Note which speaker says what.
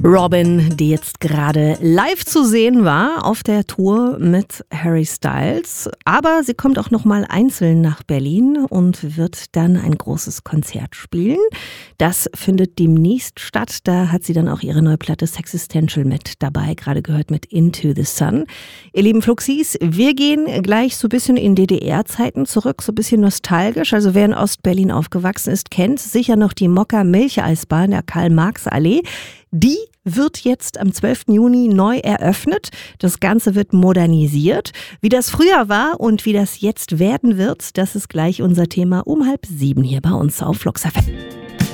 Speaker 1: Robin, die jetzt gerade live zu sehen war auf der Tour mit Harry Styles. Aber sie kommt auch nochmal einzeln nach Berlin und wird dann ein großes Konzert spielen. Das findet demnächst statt. Da hat sie dann auch ihre neue Platte Sexistential mit dabei, gerade gehört mit Into the Sun. Ihr lieben Fluxis, wir gehen gleich so ein bisschen in DDR-Zeiten zurück, so ein bisschen nostalgisch. Also wer in Ostberlin aufgewachsen ist, kennt sicher noch die Mokka-Milcheisbahn der Karl-Marx-Allee. Die wird jetzt am 12. Juni neu eröffnet. Das Ganze wird modernisiert. Wie das früher war und wie das jetzt werden wird, das ist gleich unser Thema um 6:30 hier bei uns auf Flux FM.